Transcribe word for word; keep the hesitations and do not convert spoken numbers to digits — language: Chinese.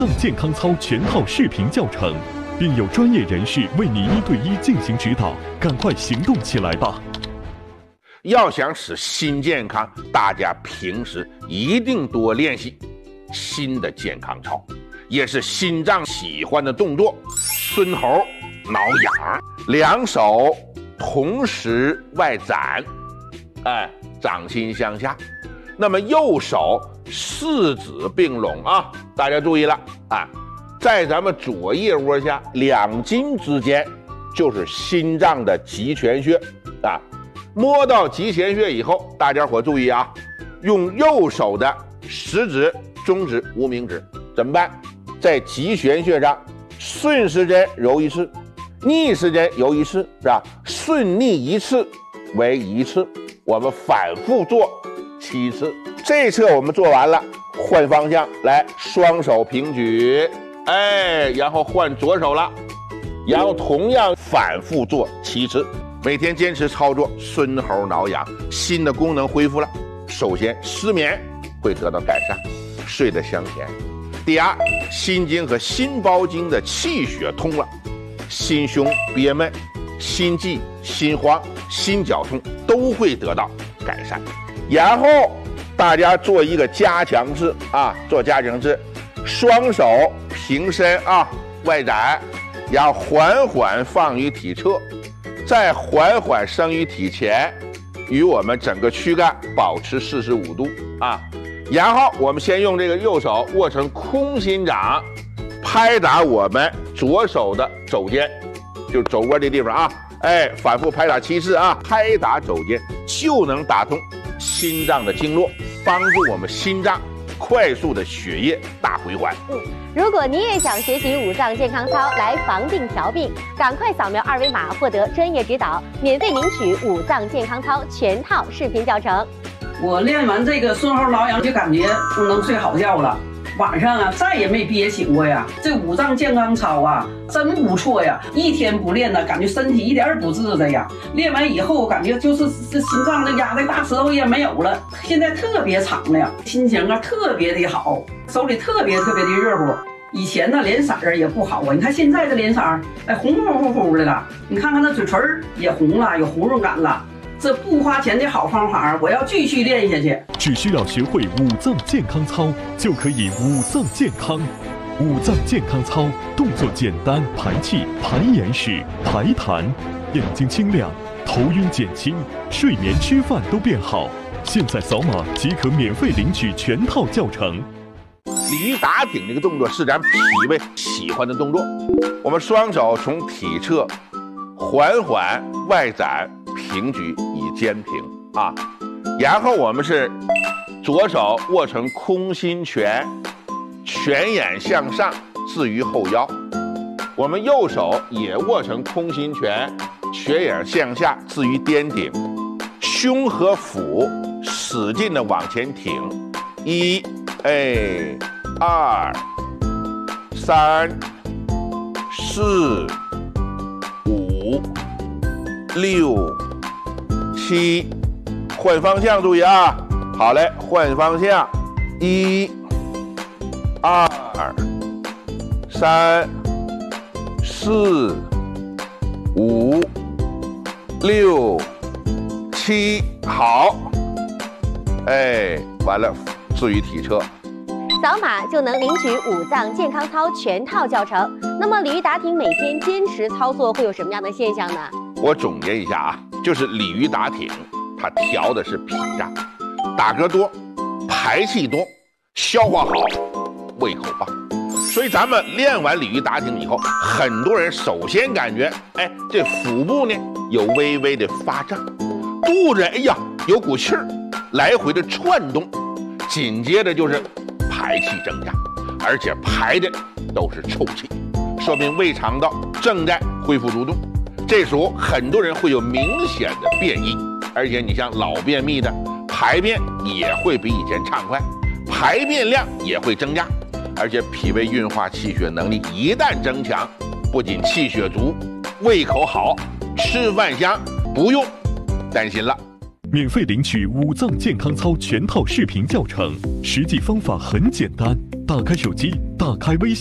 健康操全套视频教程，并有专业人士为你一对一进行指导，赶快行动起来吧！ 要想使心健康，大家平时一定多练习心的健康操，也是心脏喜欢的动作。孙猴挠痒，两手同时外展，哎，掌心向下。那么右手四指并拢啊，大家注意了啊，在咱们左腋窝下两筋之间就是心脏的极泉穴啊。摸到极泉穴以后，大家伙注意啊，用右手的食指、中指、无名指怎么办？在极泉穴上顺时针揉一次，逆时针揉一次，是吧？顺逆一次为一次，我们反复做七次。这一侧我们做完了，换方向来，双手平举，哎，然后换左手了，然后同样反复做七次。每天坚持操作，孙猴挠痒，心的功能恢复了。首先，失眠会得到改善，睡得香甜。第二，心经和心包经的气血通了，心胸憋闷、心悸、心慌、心绞痛都会得到改善。然后大家做一个加强式啊，做加强式，双手平伸啊，外展，然后缓缓放于体侧。再缓缓升于体前，与我们整个躯干保持四十五度啊。然后我们先用这个右手握成空心掌，拍打我们左手的肘尖，就是肘窝这地方啊，哎，反复拍打七次啊，拍打肘尖就能打通心脏的经络，帮助我们心脏快速的血液大回环。 嗯，如果你也想学习五脏健康操来防病调病，赶快扫描二维码获得专业指导，免费领取五脏健康操全套视频教程。 我练完这个孙猴挠痒就感觉能睡好觉了，晚上啊再也没憋醒过呀。这五脏健康操啊真不错呀，一天不练呢，感觉身体一点不自在呀。练完以后感觉就是这心脏的压的大石头也没有了，现在特别敞亮，心情啊特别的好，手里特别特别的热乎。以前呢脸色儿也不好啊，你看现在这脸色儿，哎，红乎乎乎的了。你看看那嘴唇也红了，有红润感了。这不花钱的好方法，我要继续练下去。 只需要学会五脏健康操，就可以五脏健康。五脏健康操动作简单，排气、排眼屎、排痰，眼睛清亮，头晕减轻，睡眠吃饭都变好。现在扫码即可免费领取全套教程。 鲤鱼打挺这个动作是咱脾胃喜欢的动作，我们双手从体侧缓缓外展平举以肩平啊，然后我们是左手握成空心拳，拳眼向上置于后腰，我们右手也握成空心拳，拳眼向下置于颠顶，胸和腹使劲的往前挺，一，哎，二，三，四，五，六，七，换方向，注意啊！好嘞，换方向，一、二、三、四、五、六、七，好，哎，完了，置于体侧。 扫码就能领取五脏健康操全套教程。那么鲤鱼打挺每天坚持操作会有什么样的现象呢？ 我总结一下啊，就是鲤鱼打挺，它调的是脾脏，打嗝多，排气多，消化好，胃口棒。所以咱们练完鲤鱼打挺以后，很多人首先感觉，哎，这腹部呢有微微的发胀，肚子哎呀有股气儿，来回的窜动，紧接着就是排气增加，而且排的都是臭气，说明胃肠道正在恢复蠕动。这时候很多人会有明显的便意，而且你像老便秘的，排便也会比以前畅快，排便量也会增加，而且脾胃运化气血能力一旦增强，不仅气血足，胃口好，吃饭香，不用担心了。 免费领取五脏健康操全套视频教程，实际方法很简单，打开手机，打开微信。